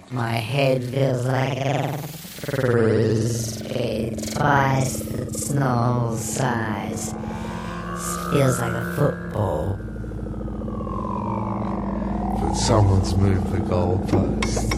My head feels like a frisbee, twice its normal size. Feels like a football. But someone's moved the goalpost.